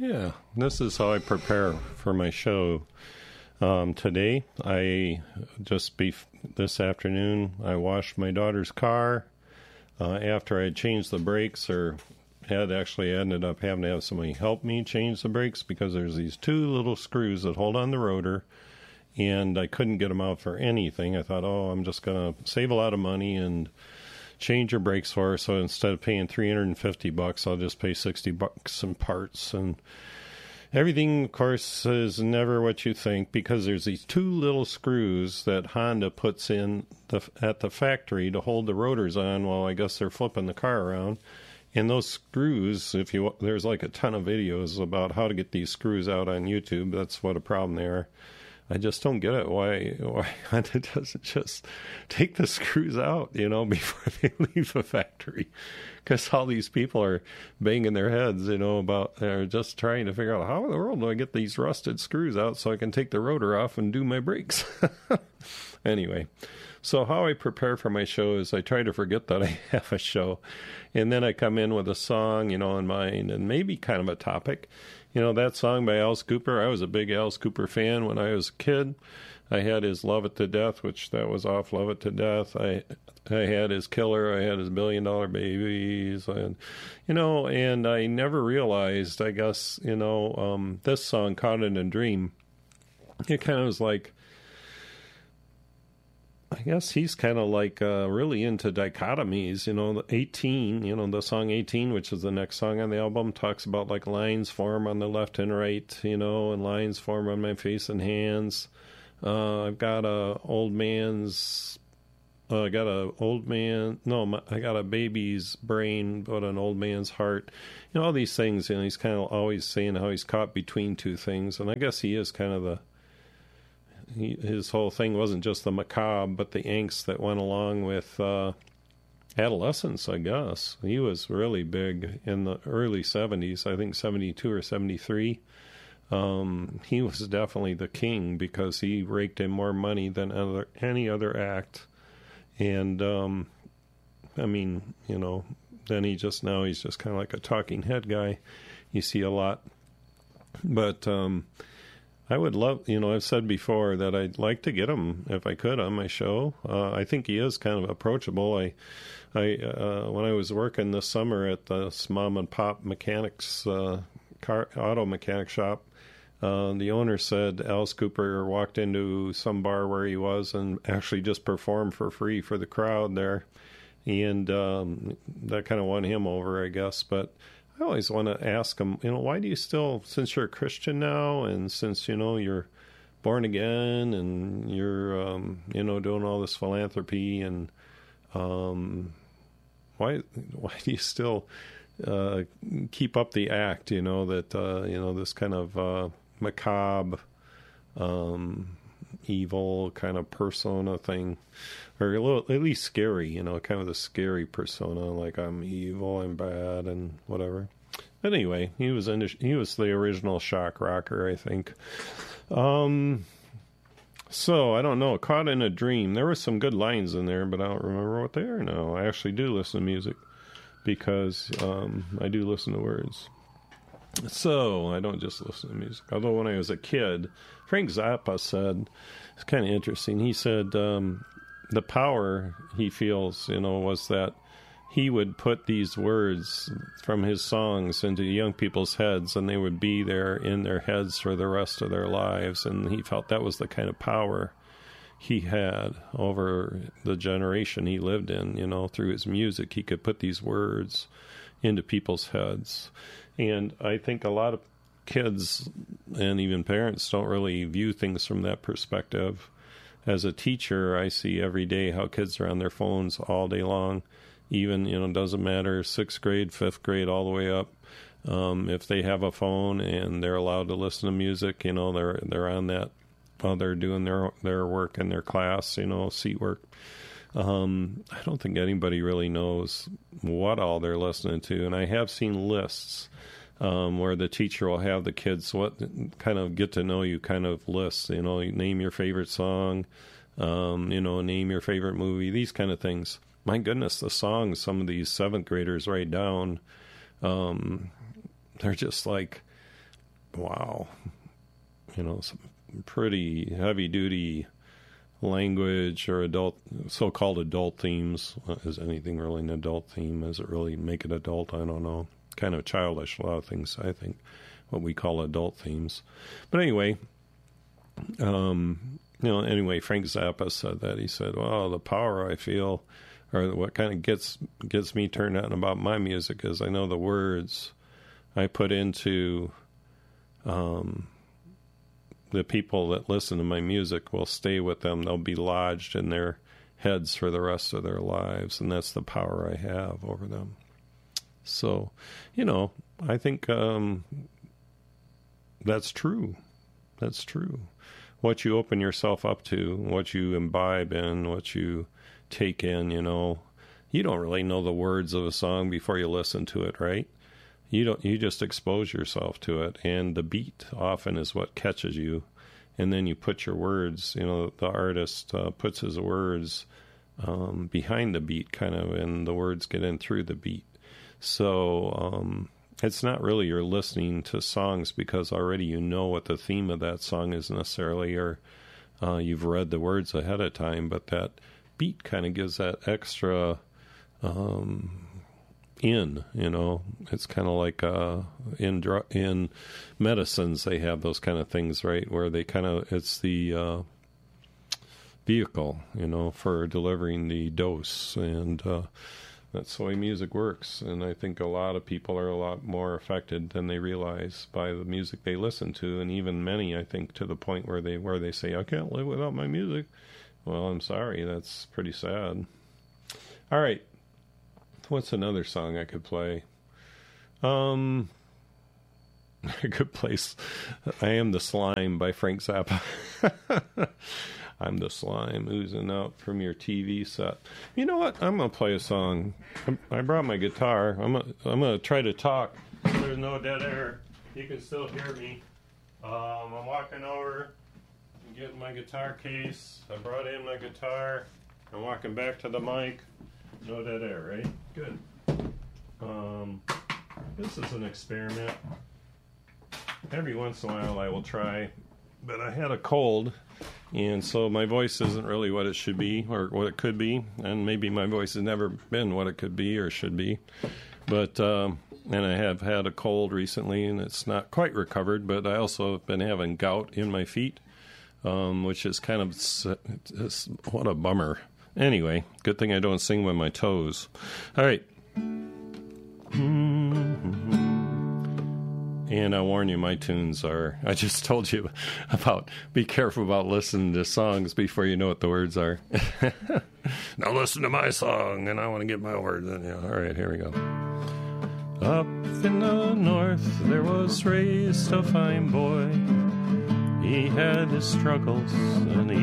Yeah, this is how I prepare for my show. Today, this afternoon, I washed my daughter's car after I had changed the brakes, or had actually ended up having to have somebody help me change the brakes because there's these two little screws that hold on the rotor, and I couldn't get them out for anything. I thought, I'm just going to save a lot of money and change your brakes for her. So instead of paying $350, I'll just pay $60 in parts. And everything, of course, is never what you think, because there's these two little screws that Honda puts in at the factory to hold the rotors on while I guess they're flipping the car around. And those screws, there's like a ton of videos about how to get these screws out on YouTube. That's what a problem they are. I just don't get it. Why Honda doesn't just take the screws out, before they leave the factory? Because all these people are banging their heads, they're just trying to figure out, how in the world do I get these rusted screws out so I can take the rotor off and do my brakes? Anyway, so how I prepare for my show is I try to forget that I have a show. And then I come in with a song, in mind, and maybe kind of a topic. That song by Alice Cooper, I was a big Alice Cooper fan when I was a kid. I had his Love It to Death, which that was off Love It to Death. I had his Killer. I had his $1 Billion Babies. And I never realized, I guess, this song, Caught in a Dream, it kind of was like, I guess he's kind of like really into dichotomies, 18, the song 18, which is the next song on the album, talks about like lines form on the left and right, and lines form on my face and hands. I got a baby's brain, but an old man's heart. All these things, he's kind of always saying how he's caught between two things. And I guess he is kind of his whole thing wasn't just the macabre, but the angst that went along with adolescence, I guess. He was really big in the early 70s, I think 72 or 73. He was definitely the king because he raked in more money than any other act. And, then he's just kind of like a talking head guy. You see a lot. But I would love, I've said before that I'd like to get him, if I could, on my show. I think he is kind of approachable. I when I was working this summer at this mom and pop mechanics, auto mechanic shop, the owner said Alice Cooper walked into some bar where he was and actually just performed for free for the crowd there. And that kind of won him over, I guess. But I always want to ask him, why do you still, since you're a Christian now, and since, you're born again, and you're, doing all this philanthropy, and why do you still keep up the act, that, this kind of macabre, evil kind of persona thing, or a little, at least scary, kind of the scary persona, like I'm evil, I'm bad, and whatever. But anyway, he was the original shock rocker, I think. So I don't know. Caught in a Dream. There were some good lines in there, but I don't remember what they are now. I actually do listen to music because I do listen to words. So I don't just listen to music. Although when I was a kid, Frank Zappa said, it's kind of interesting. He said the power he feels, was that he would put these words from his songs into young people's heads, and they would be there in their heads for the rest of their lives. And he felt that was the kind of power he had over the generation he lived in, through his music. He could put these words into people's heads. And I think a lot of kids and even parents don't really view things from that perspective. As a teacher, I see every day how kids are on their phones all day long. Even, it doesn't matter, 6th grade, 5th grade, all the way up. If they have a phone and they're allowed to listen to music, they're on that while they're doing their work in their class, seat work. I don't think anybody really knows what all they're listening to. And I have seen lists where the teacher will have the kids kind of get to know you kind of lists, name your favorite song, name your favorite movie, these kind of things. My goodness, the songs some of these 7th graders write down, they're just like wow, some pretty heavy-duty language or so-called adult themes. Is anything really an adult theme? Does it really make it adult? I don't know. Kind of childish, a lot of things, I think, what we call adult themes. But anyway, Frank Zappa said that. He said, well, the power I feel, or what kind of gets me turned on about my music is I know the words I put into the people that listen to my music will stay with them. They'll be lodged in their heads for the rest of their lives, and that's the power I have over them. So, I think that's true. That's true. What you open yourself up to, what you imbibe in, what you take in, you don't really know the words of a song before you listen to it, right? You just expose yourself to it, and the beat often is what catches you, and then you put your words, the artist puts his words behind the beat kind of, and the words get in through the beat. So it's not really you're listening to songs because already you know what the theme of that song is necessarily, or you've read the words ahead of time, but that beat kind of gives that extra it's kind of like in medicines they have those kind of things, right, where they it's the vehicle for delivering the dose, and that's the way music works. And I think a lot of people are a lot more affected than they realize by the music they listen to, and even many, I think, to the point where they say, I can't live without my music. Well, I'm sorry, that's pretty sad. All right. What's another song I could play? I could play I Am the Slime by Frank Zappa. I'm the slime oozing out from your TV set. You know what? I'm going to play a song. I brought my guitar. I'm gonna try to talk. There's no dead air. You can still hear me. I'm walking over and getting my guitar case. I brought in my guitar. I'm walking back to the mic. No dead air, right? Good. This is an experiment. Every once in a while I will try, but I had a cold, and so my voice isn't really what it should be or what it could be, and maybe my voice has never been what it could be or should be. But and I have had a cold recently, and it's not quite recovered, but I also have been having gout in my feet, which is kind of, what a bummer. Anyway, good thing I don't sing with my toes. All right. And I warn you, my tunes are, I just told you about, be careful about listening to songs before you know what the words are. Now listen to my song, and I want to get my words in. Yeah. All right, here we go. Up in the north, there was raised a fine boy. He had his struggles, and he